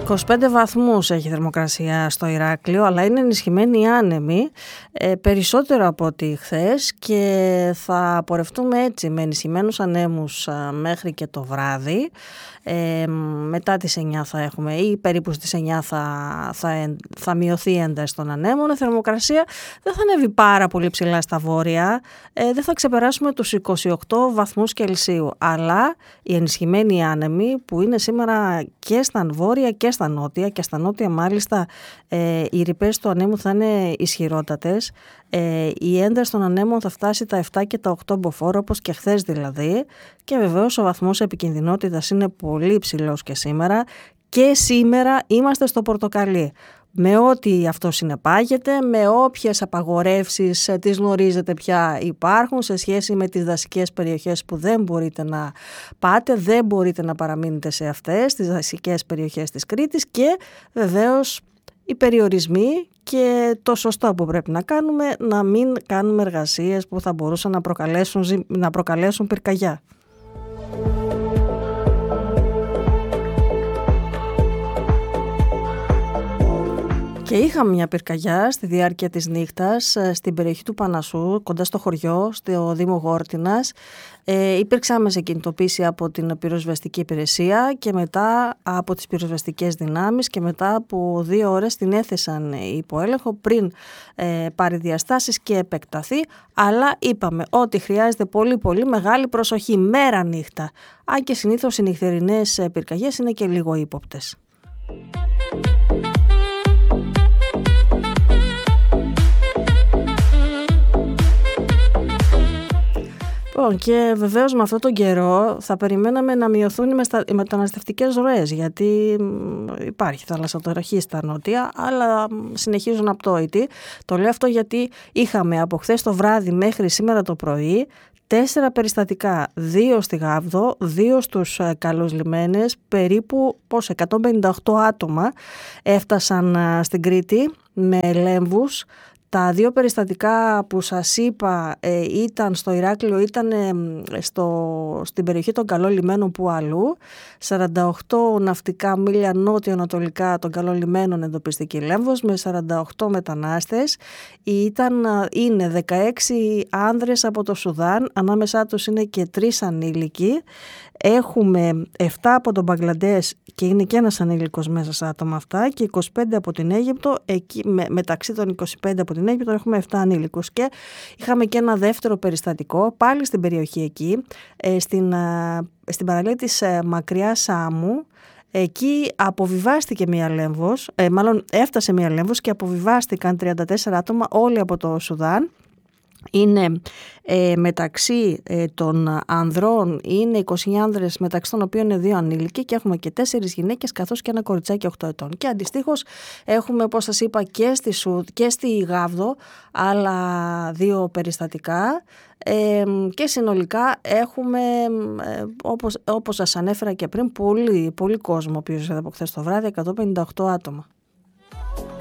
25 βαθμούς έχει θερμοκρασία στο Ηράκλειο, αλλά είναι ενισχυμένοι οι άνεμοι, περισσότερο από ό,τι χθες, και θα πορευτούμε έτσι με ενισχυμένους ανέμους μέχρι και το βράδυ. Μετά τις 9 θα έχουμε, ή περίπου στις 9 θα μειωθεί η ένταση των ανέμων. Η θερμοκρασία δεν θα ανέβει πάρα πολύ ψηλά στα βόρεια, δεν θα ξεπεράσουμε τους 28 βαθμούς Κελσίου, αλλά οι ενισχυμένοι άνεμοι που είναι σήμερα και στα βόρεια και στα νότια, και στα νότια μάλιστα οι ρηπές του ανέμου θα είναι ισχυρότατες. Η ένταση των ανέμων θα φτάσει τα 7 και τα 8 μποφόρ, όπως και χθες δηλαδή, και βεβαίως ο βαθμός επικινδυνότητας είναι πολύ ψηλός και σήμερα, και σήμερα είμαστε στο πορτοκαλί. Με ό,τι αυτό συνεπάγεται, με όποιες απαγορεύσεις τις γνωρίζετε πια υπάρχουν σε σχέση με τις δασικές περιοχές που δεν μπορείτε να πάτε, δεν μπορείτε να παραμείνετε σε αυτές, τις δασικές περιοχές της Κρήτης, και βεβαίως οι περιορισμοί και το σωστό που πρέπει να κάνουμε, να μην κάνουμε εργασίες που θα μπορούσαν να προκαλέσουν πυρκαγιά. Και είχαμε μια πυρκαγιά στη διάρκεια της νύχτας στην περιοχή του Πανασού, κοντά στο χωριό, στο Δήμο Γόρτινας. Υπήρξε άμεση κινητοποίηση από την πυροσβεστική υπηρεσία και μετά από τις πυροσβεστικές δυνάμεις, και μετά από 2 ώρες την έθεσαν υπό έλεγχο πριν πάρει διαστάσεις και επεκταθεί. Αλλά είπαμε ότι χρειάζεται πολύ πολύ μεγάλη προσοχή μέρα νύχτα. Αν και συνήθως οι νυχτερινές πυρκαγιές είναι και λίγο ύποπτες. Και βεβαίως με αυτόν τον καιρό θα περιμέναμε να μειωθούν οι μεταναστευτικές ροές, γιατί υπάρχει θαλασσοταραχή στα νότια, αλλά συνεχίζουν απτόητοι. Το λέω αυτό γιατί είχαμε από χθες το βράδυ μέχρι σήμερα το πρωί 4 περιστατικά, 2 στη Γάβδο, 2 στους Καλούς Λιμένες, περίπου 158 άτομα έφτασαν στην Κρήτη με λέμβους. Τα 2 περιστατικά που σας είπα ήταν στο Ηράκλειο, ήταν στην περιοχή των Καλών Λιμένων που αλλού. 48 ναυτικά μίλια νότιο-ανατολικά των Καλών Λιμένων εντοπιστική λέμβος με 48 μετανάστες. Είναι 16 άνδρες από το Σουδάν, ανάμεσά τους είναι και 3 ανήλικοι. Έχουμε 7 από τον Μπαγκλαντές και είναι και ένας ανήλικος μέσα στα άτομα αυτά, και 25 από την Αίγυπτο. Μεταξύ των 25 από την Αίγυπτο έχουμε 7 ανήλικους. Και είχαμε και ένα δεύτερο περιστατικό πάλι στην περιοχή εκεί, στην παραλία της Μακριάς Σάμου. Εκεί αποβιβάστηκε μία λέμβος, έφτασε μία λέμβος και αποβιβάστηκαν 34 άτομα, όλοι από το Σουδάν. Είναι μεταξύ των ανδρών, είναι 20 άνδρες, μεταξύ των οποίων είναι 2 ανήλικοι, και έχουμε και 4 γυναίκες καθώς και ένα κοριτσάκι 8 ετών. Και αντιστοίχως έχουμε, όπως σας είπα, και στη Γάβδο άλλα 2 περιστατικά, και συνολικά έχουμε, όπως σας ανέφερα και πριν, πολύ κόσμο ο οποίος από χθες το βράδυ, 158 άτομα.